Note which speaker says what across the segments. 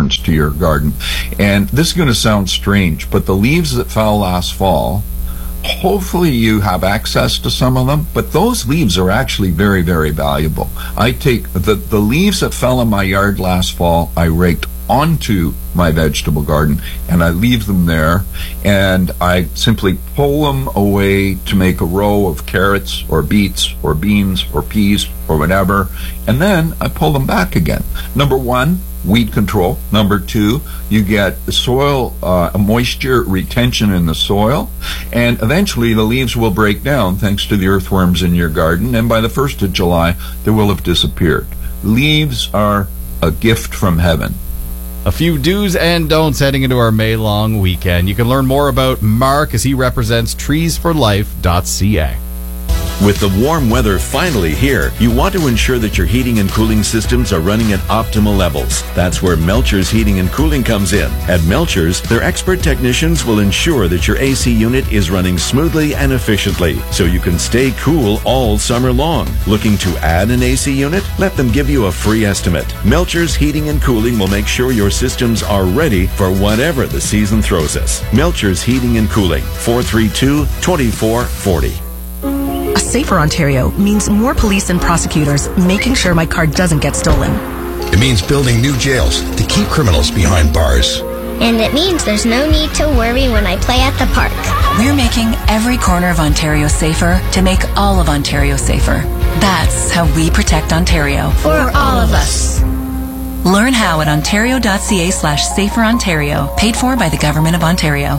Speaker 1: difference to your garden. And this is going to sound strange, but the leaves that fell last fall, hopefully you have access to some of them, but those leaves are actually very, very valuable. I take the leaves that fell in my yard last fall, I raked onto my vegetable garden, and I leave them there, and I simply pull them away to make a row of carrots or beets or beans or peas or whatever, and then I pull them back again. Number one, weed control. Number two, you get soil moisture retention in the soil, and eventually the leaves will break down thanks to the earthworms in your garden, and by the 1st of July they will have disappeared. Leaves are a gift from heaven.
Speaker 2: A few do's and don'ts heading into our May long weekend. You can learn more about Mark as he represents treesforlife.ca.
Speaker 3: With the warm weather finally here, you want to ensure that your heating and cooling systems are running at optimal levels. That's where Melchers Heating and Cooling comes in. At Melchers, their expert technicians will ensure that your AC unit is running smoothly and efficiently, so you can stay cool all summer long. Looking to add an AC unit? Let them give you a free estimate. Melchers Heating and Cooling will make sure your systems are ready for whatever the season throws us. Melchers Heating and Cooling, 432-2440.
Speaker 4: A safer Ontario means more police and prosecutors making sure my car doesn't get stolen.
Speaker 5: It means building new jails to keep criminals behind bars.
Speaker 6: And it means there's no need to worry when I play at the park.
Speaker 4: We're making every corner of Ontario safer to make all of Ontario safer. That's how we protect Ontario.
Speaker 6: For all of us.
Speaker 4: Learn how at ontario.ca/saferontario. Paid for by the Government of Ontario.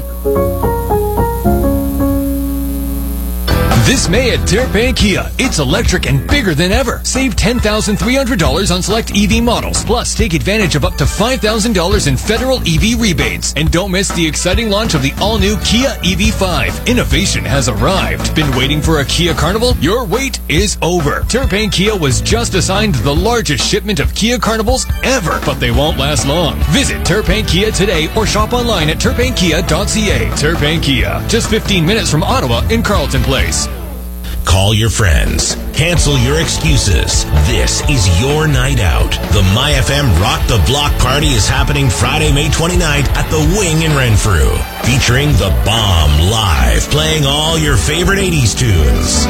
Speaker 7: This May at Terrapin Kia, it's electric and bigger than ever. Save $10,300 on select EV models. Plus, take advantage of up to $5,000 in federal EV rebates. And don't miss the exciting launch of the all-new Kia EV5. Innovation has arrived. Been waiting for a Kia Carnival? Your wait is over. Terrapin Kia was just assigned the largest shipment of Kia Carnivals ever, but they won't last long. Visit Terrapin Kia today or shop online at terrapinkia.ca. Terrapin Kia, just 15 minutes from Ottawa in Carleton Place.
Speaker 8: Call your friends. Cancel your excuses. This is your night out. The MyFM Rock the Block Party is happening Friday, May 29th at the Wing in Renfrew. Featuring The Bomb live, playing all your favorite 80s tunes.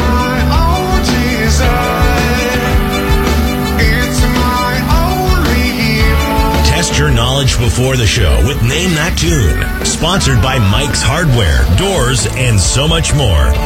Speaker 8: Test your knowledge before the show with Name That Tune. Sponsored by Mike's Hardware, Doors, and so much more.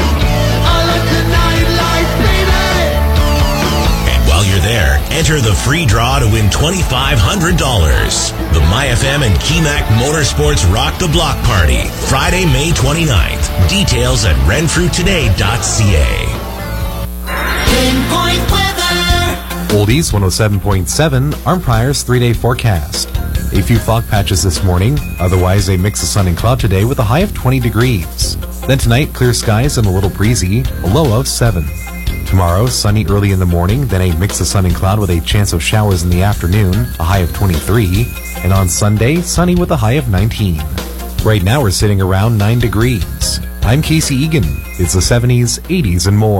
Speaker 8: And while you're there, enter the free draw to win $2,500. The MyFM and KeyMac Motorsports Rock the Block Party, Friday, May 29th. Details at renfrewtoday.ca.
Speaker 9: Pinpoint weather.
Speaker 10: Oldies 107.7, Armprior's 3-day forecast. A few fog patches this morning, otherwise a mix of sun and cloud today with a high of 20 degrees. Then tonight, clear skies and a little breezy, a low of 7. Tomorrow, sunny early in the morning, then a mix of sun and cloud with a chance of showers in the afternoon, a high of 23. And on Sunday, sunny with a high of 19. Right now, we're sitting around 9 degrees. I'm Casey Egan. It's the 70s, 80s, and more.